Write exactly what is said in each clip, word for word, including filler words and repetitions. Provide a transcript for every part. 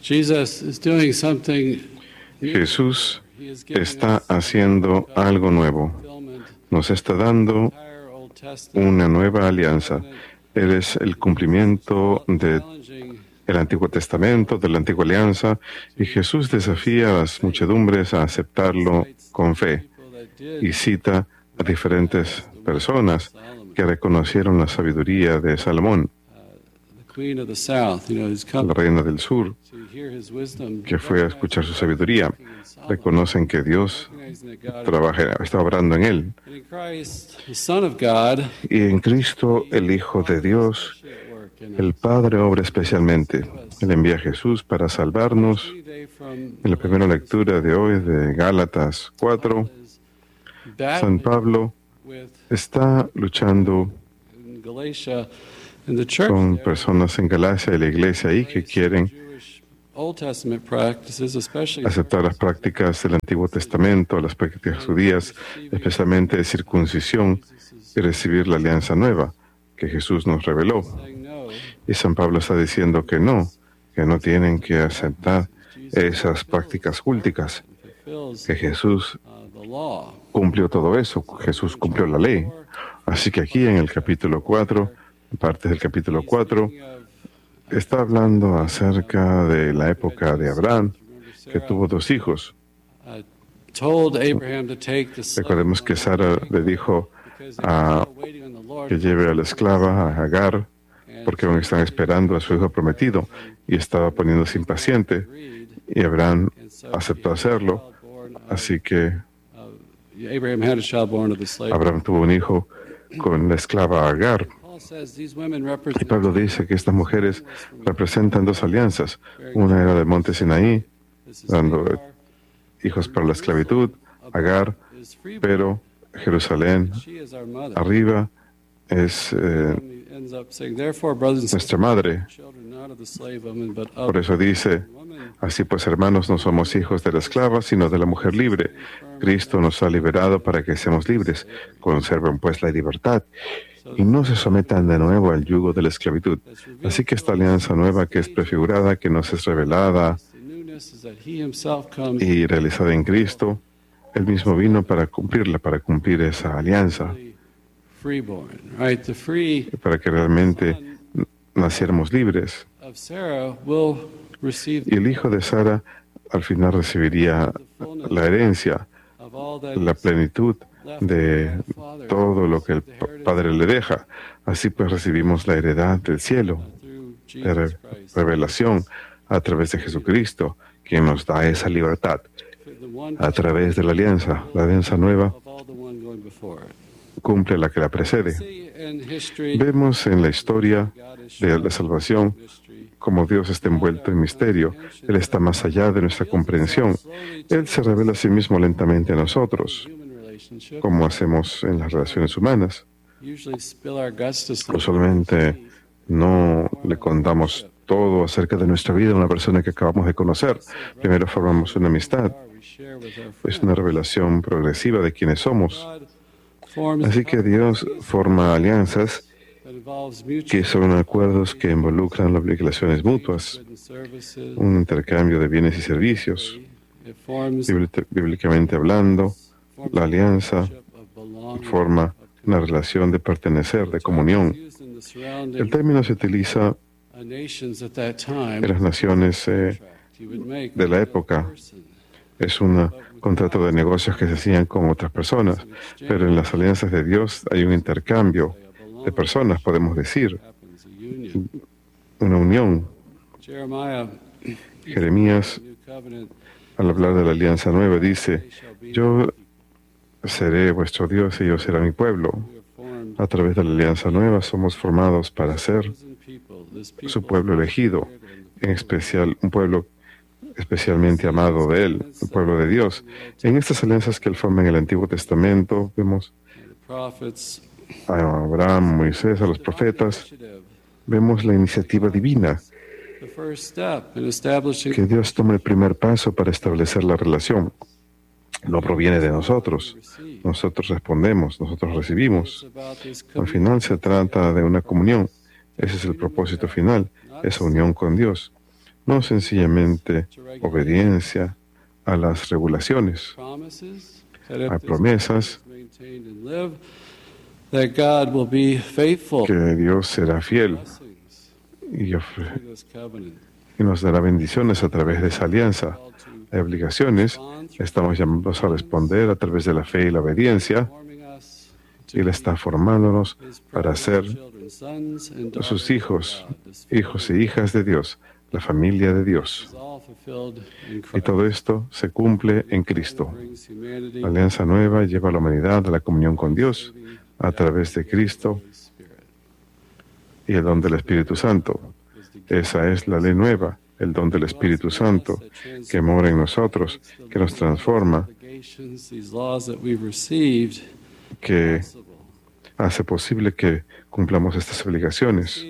Jesús está haciendo algo nuevo. Nos está dando una nueva alianza. Él es el cumplimiento del Antiguo Testamento, de la Antigua Alianza, y Jesús desafía a las muchedumbres a aceptarlo con fe y cita a diferentes personas que reconocieron la sabiduría de Salomón, la reina del sur, que fue a escuchar su sabiduría. Reconocen que Dios trabaja, está obrando en él. Y en Cristo, el Hijo de Dios, el Padre obra especialmente. Él envía a Jesús para salvarnos. En la primera lectura de hoy de Gálatas cuatro, San Pablo está luchando con personas en Galacia y la iglesia ahí que quieren aceptar las prácticas del Antiguo Testamento, las prácticas judías, especialmente de circuncisión, y recibir la alianza nueva que Jesús nos reveló. Y San Pablo está diciendo que no, que no tienen que aceptar esas prácticas culticas, que Jesús cumplió todo eso, Jesús cumplió la ley. Así que aquí en el capítulo cuatro, partes del capítulo cuatro, está hablando acerca de la época de Abraham, que tuvo dos hijos. Recordemos que Sara le dijo a, que lleve a la esclava, a Agar, porque aún están esperando a su hijo prometido, y estaba poniéndose impaciente, y Abraham aceptó hacerlo. Así que Abraham tuvo un hijo con la esclava Agar. Y Pablo dice que estas mujeres representan dos alianzas. Una era del monte Sinaí, dando hijos para la esclavitud, Agar, pero Jerusalén, arriba, es eh, nuestra madre. Por eso dice, así pues, hermanos, no somos hijos de la esclava, sino de la mujer libre. Cristo nos ha liberado para que seamos libres. Conserven pues la libertad y no se sometan de nuevo al yugo de la esclavitud. Así que esta alianza nueva, que es prefigurada, que nos es revelada y realizada en Cristo, Él mismo vino para cumplirla, para cumplir esa alianza, para que realmente naciéramos libres. Y el hijo de Sara al final recibiría la herencia, la plenitud de todo lo que el Padre le deja. Así pues recibimos la heredad del cielo, de re revelación a través de Jesucristo, quien nos da esa libertad a través de la alianza. La alianza nueva cumple la que la precede. Vemos en la historia de la salvación cómo Dios está envuelto en misterio. Él está más allá de nuestra comprensión. Él se revela a sí mismo lentamente a nosotros, como hacemos en las relaciones humanas. Usualmente no le contamos todo acerca de nuestra vida a una persona que acabamos de conocer. Primero formamos una amistad. Es una revelación progresiva de quiénes somos. Así que Dios forma alianzas que son acuerdos que involucran las obligaciones mutuas, un intercambio de bienes y servicios. Bíblicamente hablando, la alianza forma una relación de pertenecer, de comunión. El término se utiliza en las naciones eh, de la época. Es un contrato de negocios que se hacían con otras personas, pero en las alianzas de Dios hay un intercambio de personas, podemos decir, una unión. Jeremías, al hablar de la alianza nueva, dice, yo seré vuestro Dios y ellos serán mi pueblo. A través de la alianza nueva somos formados para ser su pueblo elegido, en especial un pueblo especialmente amado de Él, el pueblo de Dios. En estas alianzas que Él forma en el Antiguo Testamento, vemos a Abraham, Moisés, a los profetas, vemos la iniciativa divina, que Dios toma el primer paso para establecer la relación. No proviene de nosotros. Nosotros respondemos, nosotros recibimos. Al final se trata de una comunión. Ese es el propósito final, esa unión con Dios. no sencillamente obediencia a las regulaciones. Hay promesas que Dios será fiel y, y nos dará bendiciones a través de esa alianza. Hay obligaciones, estamos llamados a responder a través de la fe y la obediencia. Y Él está formándonos para ser sus hijos, hijos e hijas de Dios, la familia de Dios. Y todo esto se cumple en Cristo. La alianza nueva lleva a la humanidad a la comunión con Dios a través de Cristo y el don del Espíritu Santo. Esa es la ley nueva, el don del Espíritu Santo, que mora en nosotros, que nos transforma, que hace posible que cumplamos estas obligaciones.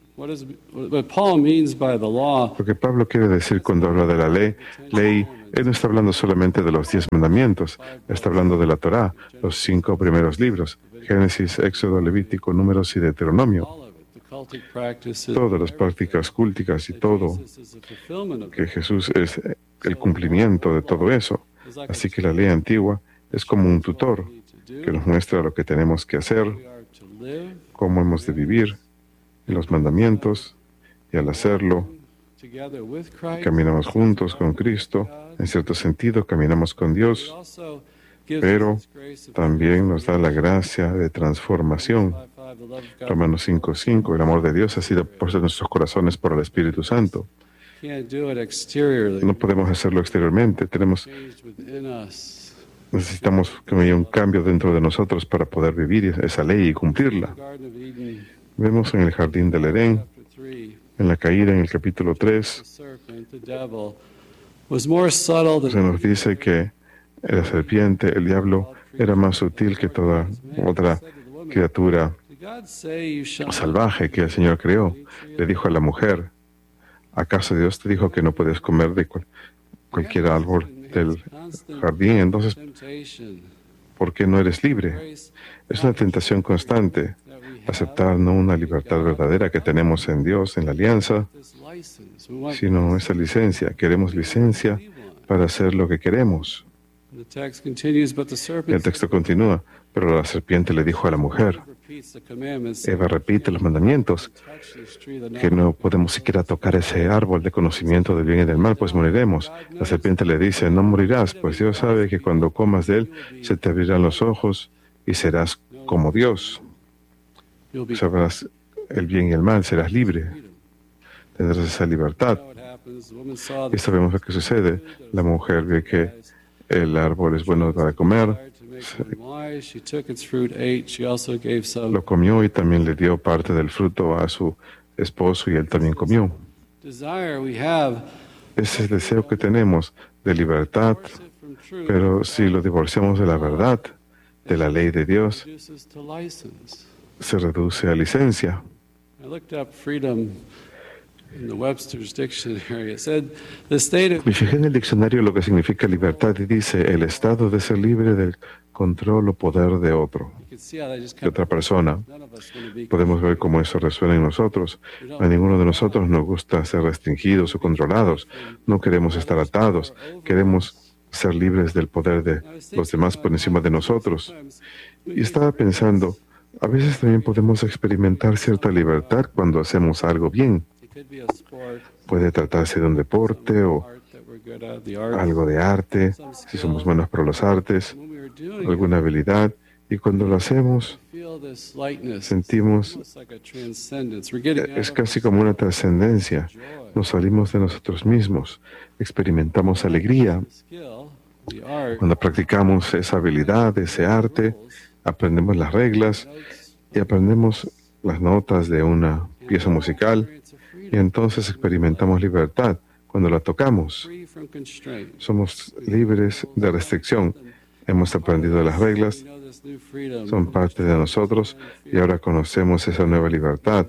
Lo que Pablo quiere decir cuando habla de la ley, ley, él no está hablando solamente de los diez mandamientos, está hablando de la Torá, los cinco primeros libros, Génesis, Éxodo, Levítico, Números y Deuteronomio. Todas las prácticas culticas y todo, que Jesús es el cumplimiento de todo eso. Así que la ley antigua es como un tutor que nos muestra lo que tenemos que hacer, cómo hemos de vivir en los mandamientos, y al hacerlo, caminamos juntos con Cristo. En cierto sentido, caminamos con Dios, pero también nos da la gracia de transformación. Romanos cinco cinco, el amor de Dios ha sido puesto en nuestros corazones por el Espíritu Santo. No podemos hacerlo exteriormente, tenemos, necesitamos que haya un cambio dentro de nosotros para poder vivir esa ley y cumplirla. Vemos en el jardín del Edén, en la caída en el capítulo tres, se nos dice que la serpiente, el diablo, era más sutil que toda otra criatura salvaje que el Señor creó. Le dijo a la mujer, ¿acaso Dios te dijo que no puedes comer de cual, cualquier árbol del jardín? Entonces, ¿por qué no eres libre? Es una tentación constante aceptar no una libertad verdadera que tenemos en Dios, en la alianza, sino esa licencia. Queremos licencia para hacer lo que queremos. Y el texto continúa, pero la serpiente le dijo a la mujer, Eva repite los mandamientos, que no podemos siquiera tocar ese árbol de conocimiento del bien y del mal, pues moriremos. La serpiente le dice, no morirás, pues Dios sabe que cuando comas de él, se te abrirán los ojos y serás como Dios. Sabrás el bien y el mal, serás libre, tendrás esa libertad. Y sabemos lo que sucede. La mujer ve que el árbol es bueno para comer, lo comió y también le dio parte del fruto a su esposo y él también comió. Ese es el deseo que tenemos de libertad, pero si lo divorciamos de la verdad, de la ley de Dios, se reduce a licencia. Me fijé en el diccionario lo que significa libertad y dice el estado de ser libre del control o poder de otro, de otra persona. Podemos ver cómo eso resuena en nosotros. A ninguno de nosotros nos gusta ser restringidos o controlados. No queremos estar atados. Queremos ser libres del poder de los demás por encima de nosotros. Y estaba pensando, a veces también podemos experimentar cierta libertad cuando hacemos algo bien. Puede tratarse de un deporte o algo de arte, si somos buenos para los artes, alguna habilidad, y cuando lo hacemos, sentimos, es casi como una trascendencia. Nos salimos de nosotros mismos, experimentamos alegría. Cuando practicamos esa habilidad, ese arte, aprendemos las reglas y aprendemos las notas de una pieza musical, y entonces experimentamos libertad cuando la tocamos. Somos libres de restricción. Hemos aprendido las reglas, son parte de nosotros y ahora conocemos esa nueva libertad.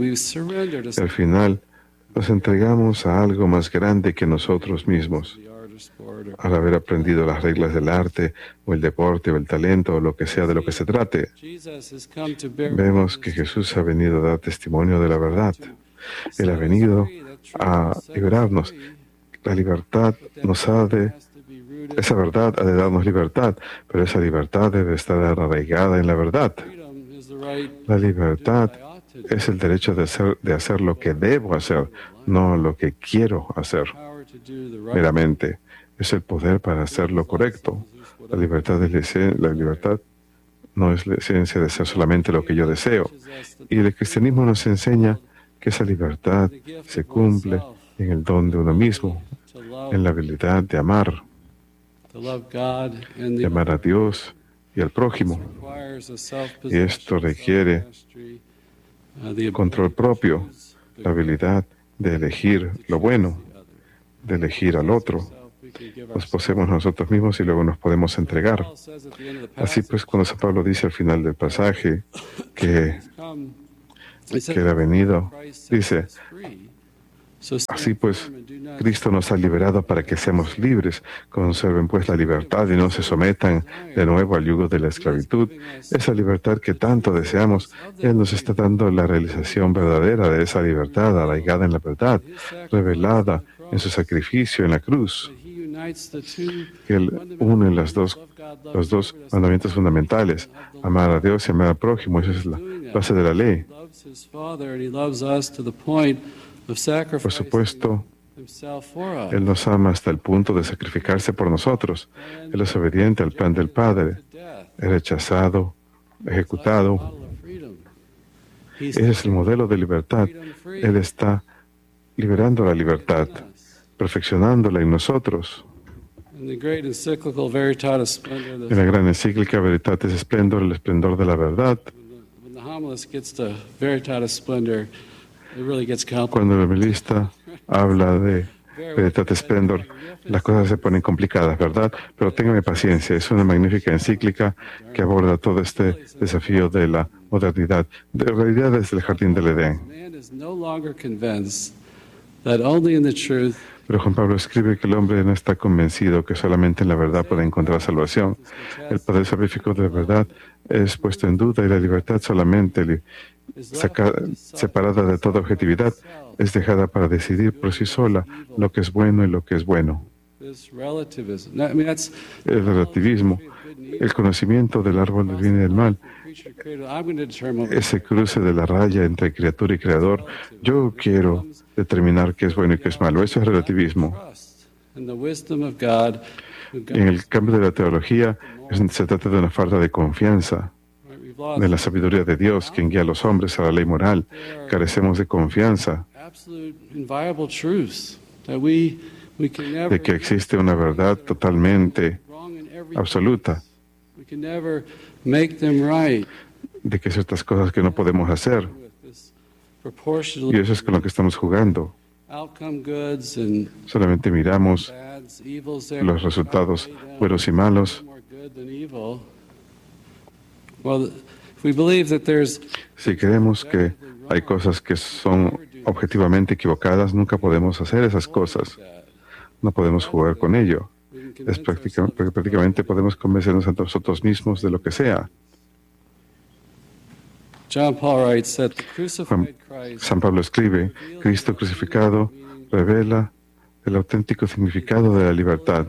Al final, nos entregamos a algo más grande que nosotros mismos. al haber aprendido las reglas del arte o el deporte o el talento o lo que sea de lo que se trate. Vemos que Jesús ha venido a dar testimonio de la verdad. Él ha venido a liberarnos. La libertad nos ha de, esa verdad ha de darnos libertad, pero esa libertad debe estar arraigada en la verdad. La libertad es el derecho de hacer, de hacer lo que debo hacer, no lo que quiero hacer meramente. Es el poder para hacer lo correcto. La libertad, es la, la libertad no es la esencia de hacer solamente lo que yo deseo. Y el cristianismo nos enseña que esa libertad se cumple en el don de uno mismo, en la habilidad de amar, de amar a Dios y al prójimo. Y esto requiere control propio, la habilidad de elegir lo bueno, de elegir al otro. Nos poseemos nosotros mismos y luego nos podemos entregar. Así pues, cuando San Pablo dice al final del pasaje que, que Él ha venido, dice, así pues, Cristo nos ha liberado para que seamos libres. Conserven pues la libertad y no se sometan de nuevo al yugo de la esclavitud. Esa libertad que tanto deseamos, Él nos está dando la realización verdadera de esa libertad, arraigada en la verdad, revelada en su sacrificio en la cruz. Que Él une las dos, los dos mandamientos fundamentales, amar a Dios y amar al prójimo. Esa es la base de la ley. Por supuesto, Él nos ama hasta el punto de sacrificarse por nosotros. Él es obediente al plan del Padre. Es rechazado, ejecutado. Ese es el modelo de libertad. Él está liberando la libertad, perfeccionándola en nosotros. En la gran encíclica Veritatis Splendor, el esplendor de la verdad, cuando el evangelista habla de Veritatis Splendor, las cosas se ponen complicadas, ¿verdad? Pero téngame paciencia, es una magnífica encíclica que aborda todo este desafío de la modernidad, de realidad desde el jardín del Edén. Pero Juan Pablo escribe que el hombre no está convencido que solamente en la verdad puede encontrar salvación. El poder salvífico de la verdad es puesto en duda y la libertad solamente saca, separada de toda objetividad es dejada para decidir por sí sola lo que es bueno y lo que es bueno. El relativismo, el conocimiento del árbol del bien y del mal, ese cruce de la raya entre criatura y creador. Yo quiero determinar qué es bueno y qué es malo. Eso es relativismo. En el cambio de la teología, se trata de una falta de confianza de la sabiduría de Dios, quien guía a los hombres a la ley moral. Carecemos de confianza de que existe una verdad totalmente absoluta, de que ciertas cosas que no podemos hacer. Y eso es con lo que estamos jugando. Solamente miramos los resultados buenos y malos. Si creemos que hay cosas que son objetivamente equivocadas, nunca podemos hacer esas cosas. No podemos jugar con ello. Es prácticamente, porque prácticamente podemos convencernos a nosotros mismos de lo que sea. Juan, San Pablo escribe, Cristo crucificado revela el auténtico significado de la libertad.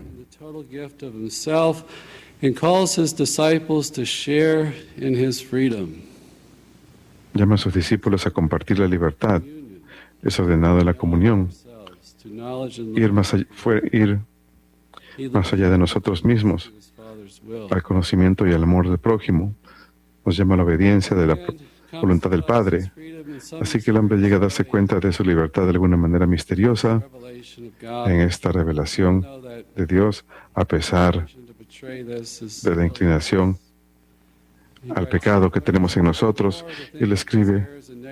Llama a sus discípulos a compartir la libertad. Es ordenado en la comunión. Ir más allá, fue ir más allá de nosotros mismos, al conocimiento y al amor del prójimo. Nos llama a la obediencia de la voluntad del Padre. Así que el hombre llega a darse cuenta de su libertad de alguna manera misteriosa en esta revelación de Dios, a pesar de la inclinación al pecado que tenemos en nosotros. Y él escribe,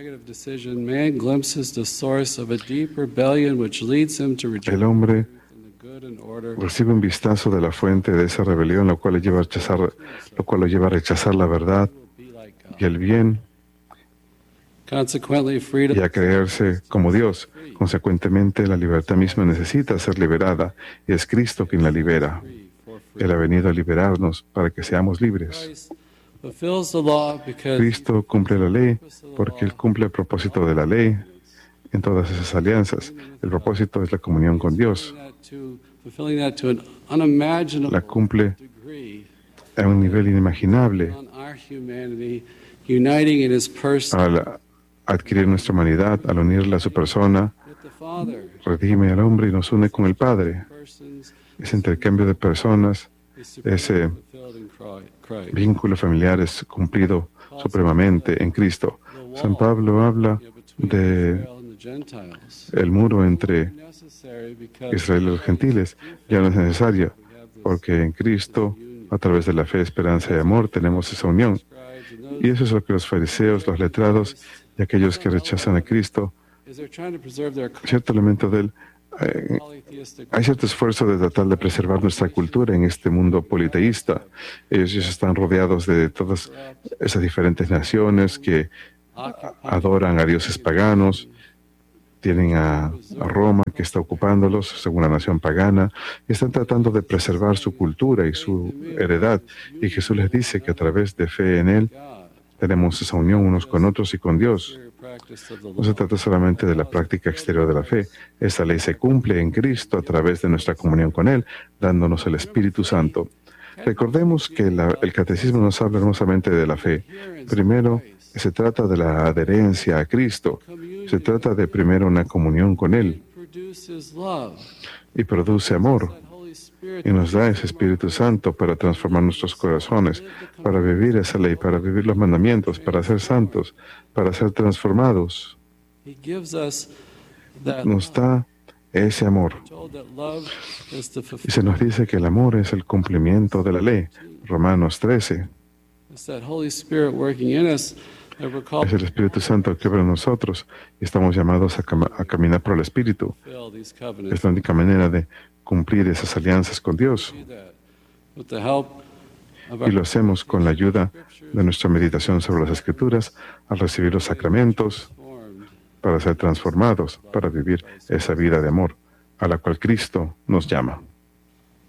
el hombre recibe un vistazo de la fuente de esa rebelión, lo cual lo lleva a rechazar, lo cual lo lleva a rechazar la verdad y el bien, y a creerse como Dios. Consecuentemente, la libertad misma necesita ser liberada y es Cristo quien la libera. Él ha venido a liberarnos para que seamos libres. Cristo cumple la ley porque Él cumple el propósito de la ley en todas esas alianzas. El propósito es la comunión con Dios. La cumple a un nivel inimaginable al adquirir nuestra humanidad, al unirla a su persona, redime al hombre y nos une con el Padre. Ese intercambio de personas, ese vínculo familiar es cumplido supremamente en Cristo. San Pablo habla de el muro entre Israel y los gentiles. Ya no es necesario, porque en Cristo, a través de la fe, esperanza y amor, tenemos esa unión. Y eso es lo que los fariseos, los letrados y aquellos que rechazan a Cristo, cierto elemento de él, eh, hay cierto esfuerzo de tratar de preservar nuestra cultura en este mundo politeísta. Ellos, ellos están rodeados de todas esas diferentes naciones que adoran a dioses paganos. Tienen a, a Roma que está ocupándolos según la nación pagana. Están tratando de preservar su cultura y su heredad. Y Jesús les dice que a través de fe en Él tenemos esa unión unos con otros y con Dios. No se trata solamente de la práctica exterior de la fe. Esa ley se cumple en Cristo a través de nuestra comunión con Él, dándonos el Espíritu Santo. Recordemos que la, el catecismo nos habla hermosamente de la fe. Primero, se trata de la adherencia a Cristo. Se trata de primero una comunión con Él. Y produce amor. Y nos da ese Espíritu Santo para transformar nuestros corazones, para vivir esa ley, para vivir los mandamientos, para ser santos, para ser transformados. Nos da ese amor. Y se nos dice que el amor es el cumplimiento de la ley. Romanos trece. Es el Espíritu Santo que obra en nosotros y estamos llamados a, cam a caminar por el Espíritu. Es la única manera de cumplir esas alianzas con Dios. Y lo hacemos con la ayuda de nuestra meditación sobre las Escrituras, al recibir los sacramentos, para ser transformados, para vivir esa vida de amor a la cual Cristo nos llama.